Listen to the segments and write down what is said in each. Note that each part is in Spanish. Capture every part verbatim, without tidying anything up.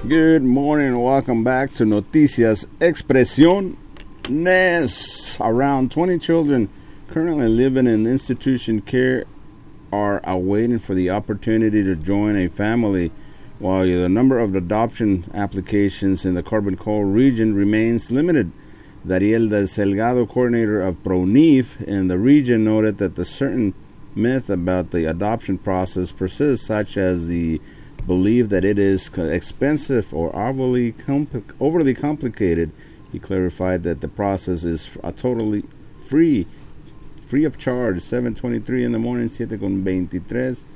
Good morning and welcome back to Noticias Expresiones. Around twenty children currently living in institution care are awaiting for the opportunity to join a family, while the number of adoption applications in the Carbon Coal region remains limited. Dariel Del Salgado, coordinator of ProNIF in the region, noted that the certain myth about the adoption process persists, such as the believe that it is expensive or overly, compl- overly complicated. He clarified that the process is a totally free, free of charge. seven twenty-three in the morning, siete con veintitrés.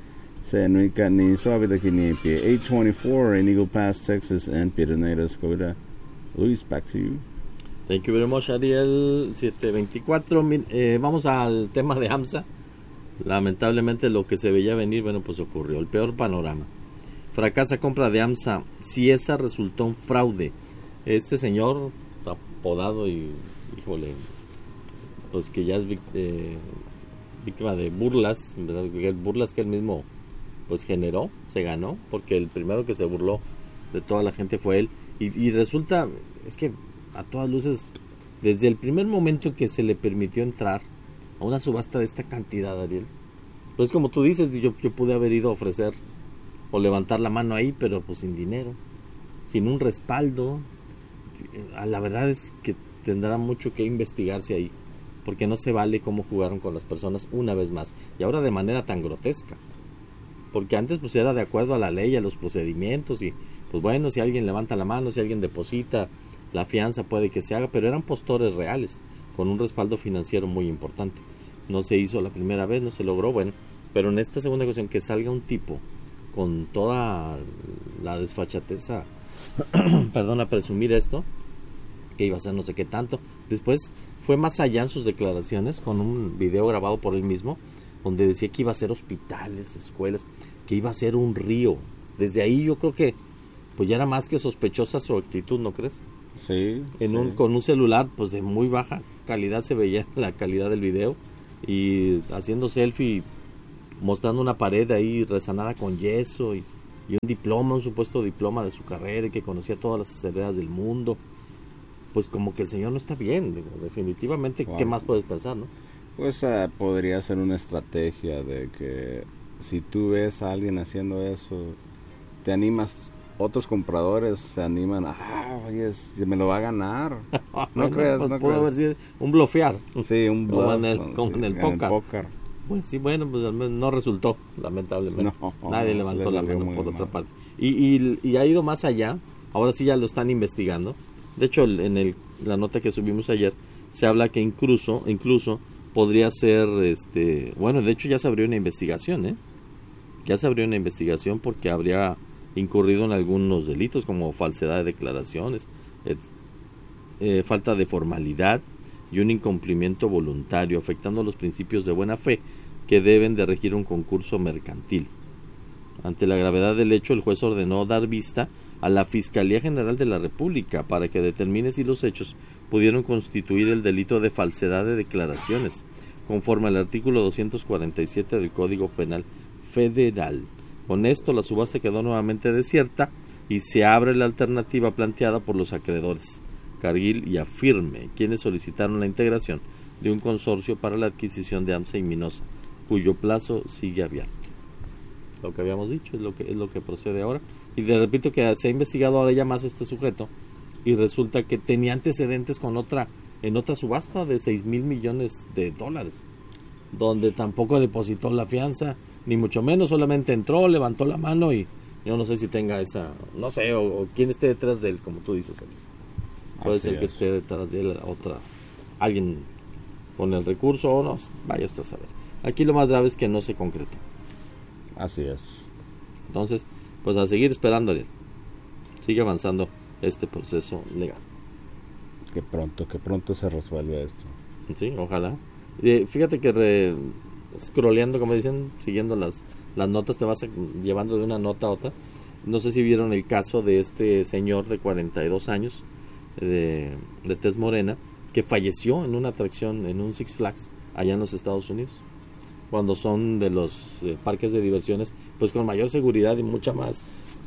eight twenty-four in Eagle Pass, Texas, and Piedras Negras. Luis, back to you. Thank you very much, Ariel. siete veinticuatro. Eh, vamos al tema de AMSA. Lamentablemente lo que se veía venir, bueno, pues ocurrió. El peor panorama. Fracasa compra de AMSA. Si esa resultó un fraude. Este señor, apodado y, híjole, pues que ya es eh, víctima de burlas, ¿verdad? Burlas que él mismo pues generó, se ganó, porque el primero que se burló de toda la gente fue él. Y, y resulta, es que a todas luces, desde el primer momento que se le permitió entrar a una subasta de esta cantidad, Ariel, pues como tú dices, yo, yo pude haber ido a ofrecer o levantar la mano ahí, pero pues sin dinero, sin un respaldo. La verdad es que tendrá mucho que investigarse ahí, porque no se vale cómo jugaron con las personas una vez más, y ahora de manera tan grotesca, porque antes pues era de acuerdo a la ley, a los procedimientos, y pues bueno, si alguien levanta la mano, si alguien deposita la fianza, puede que se haga, pero eran postores reales, con un respaldo financiero muy importante. No se hizo la primera vez, no se logró, bueno, pero en esta segunda ocasión que salga un tipo con toda la desfachateza, perdón, a presumir esto, que iba a ser no sé qué tanto. Después fue más allá en sus declaraciones, con un video grabado por él mismo, donde decía que iba a ser hospitales, escuelas, que iba a ser un río. Desde ahí yo creo que pues ya era más que sospechosa su actitud, ¿no crees? Sí. En sí. un con un celular pues de muy baja calidad se veía la calidad del video, y haciendo selfie, mostrando una pared ahí rezanada con yeso y, y un diploma, un supuesto diploma de su carrera, y que conocía todas las acereras del mundo. Pues como que el señor no está bien, digo, definitivamente. Wow. ¿Qué más puedes pensar, no? Pues uh, podría ser una estrategia de que si tú ves a alguien haciendo eso, te animas, otros compradores se animan, ah, oye, me lo va a ganar. No bueno, creas, pues no pudo creas. haber sido un blofear. Sí, un bluff. Como en el, como sí, en el en póker. el póker. Pues sí, bueno, pues al menos no resultó, lamentablemente. No, Nadie no, levantó la mano por mal. otra parte. Y, y, y ha ido más allá. Ahora sí ya lo están investigando. De hecho, en el, la nota que subimos ayer se habla que incluso incluso podría ser, este, bueno, de hecho ya se abrió una investigación, ¿eh? Ya se abrió una investigación porque habría incurrido en algunos delitos como falsedad de declaraciones, et, eh, falta de formalidad y un incumplimiento voluntario, afectando los principios de buena fe que deben de regir un concurso mercantil. Ante la gravedad del hecho, el juez ordenó dar vista a la Fiscalía General de la República para que determine si los hechos pudieron constituir el delito de falsedad de declaraciones, conforme al artículo doscientos cuarenta y siete del Código Penal Federal. Con esto, la subasta quedó nuevamente desierta y se abre la alternativa planteada por los acreedores, Cargill y Afirme, quienes solicitaron la integración de un consorcio para la adquisición de AMSA y Minosa, cuyo plazo sigue abierto. Lo que habíamos dicho es lo que es lo que procede ahora, y le repito que se ha investigado ahora ya más este sujeto, y resulta que tenía antecedentes con otra en otra subasta de seis mil millones de dólares, donde tampoco depositó la fianza, ni mucho menos, solamente entró, levantó la mano, y yo no sé si tenga esa, no sé, o, o quién esté detrás de él, como tú dices. Puede Así ser es. que esté detrás de él otra, alguien con el recurso, o no, vaya usted a saber. Aquí lo más grave es que no se concretó. Así es. Entonces, pues a seguir esperando, Ariel. Sigue avanzando este proceso legal. Que pronto, que pronto se resuelve esto. Sí, ojalá. Eh, fíjate que re, scrolleando, como dicen, siguiendo las, las notas, te vas a, llevando de una nota a otra. No sé si vieron el caso de este señor de cuarenta y dos años, de, de tez morena, que falleció en una atracción, en un Six Flags, allá en los Estados Unidos. Cuando son de los eh, parques de diversiones, pues con mayor seguridad y mucha más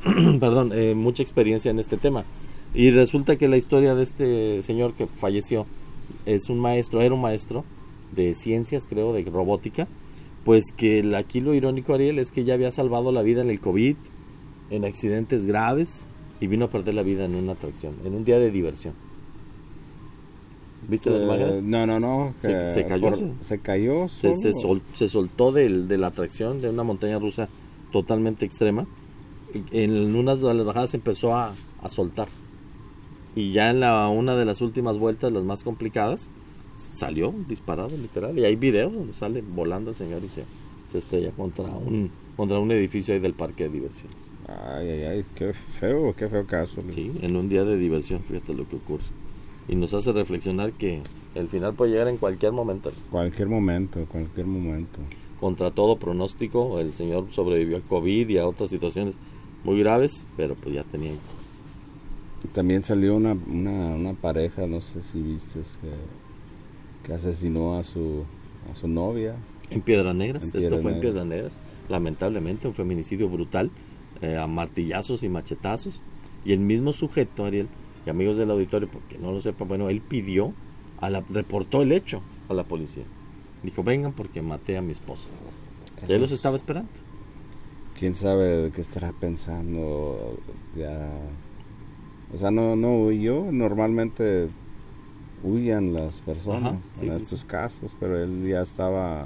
perdón, eh, mucha experiencia en este tema. Y resulta que la historia de este señor que falleció es un maestro, era un maestro de ciencias, creo, de robótica. Pues que el, aquí lo irónico, Ariel, es que ya había salvado la vida en el COVID, en accidentes graves, y vino a perder la vida en una atracción, en un día de diversión. ¿Viste las Eh, imágenes? no, no, no. Se, que se cayó. por- se, se cayó. se, se solo. sol- se soltó del, de la atracción de una montaña rusa totalmente extrema. Y en unas de las bajadas empezó a, a soltar. Y ya en la, una de las últimas vueltas, las más complicadas, salió disparado, literal. Y hay videos donde sale volando el señor y se, se estrella contra un, contra un edificio ahí del parque de diversiones. Ay, ay, ay, qué feo, qué feo caso. Sí, en un día de diversión, fíjate lo que ocurre. Y nos hace reflexionar que el final puede llegar en cualquier momento. Cualquier momento, cualquier momento. Contra todo pronóstico, el señor sobrevivió al COVID y a otras situaciones muy graves, pero pues ya tenía... También salió una, una, una pareja, no sé si viste, que, que asesinó a su, a su novia. En Piedras Negras, En esto Piedras fue en Negras. Piedras Negras, lamentablemente un feminicidio brutal, eh, a martillazos y machetazos, y el mismo sujeto, Ariel, y amigos del auditorio, porque no lo sepan, bueno, él pidió, a la, reportó el hecho a la policía, dijo, vengan porque maté a mi esposa, y él los estaba esperando. Quién sabe de qué estará pensando ya. O sea, no, no huyó, normalmente huyan las personas. Ajá, sí, en sí, estos sí. casos, pero él ya estaba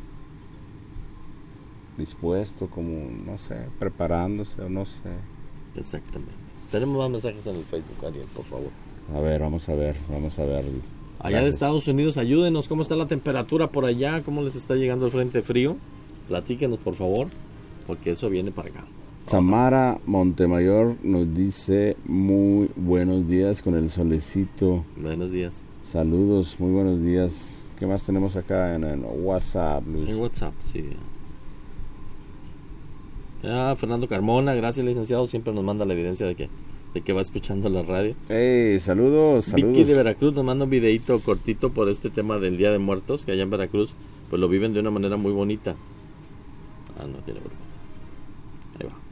dispuesto, como, no sé, preparándose o no sé. Exactamente. Tenemos más mensajes en el Facebook, Ariel, por favor. A ver, vamos a ver, vamos a ver. Allá de Gracias. Estados Unidos, ayúdenos, ¿cómo está la temperatura por allá? ¿Cómo les está llegando el frente frío? Platíquenos, por favor, porque eso viene para acá. Samara Montemayor nos dice muy buenos días con el solecito. Buenos días. Saludos, muy buenos días. ¿Qué más tenemos acá en el WhatsApp, Luis? En WhatsApp, sí. Ah, Fernando Carmona, gracias, licenciado, siempre nos manda la evidencia de que de que va escuchando la radio. Hey, saludos, saludos. Vicky de Veracruz nos manda un videito cortito por este tema del Día de Muertos, que allá en Veracruz pues lo viven de una manera muy bonita. Ah, no tiene problema. Ahí va.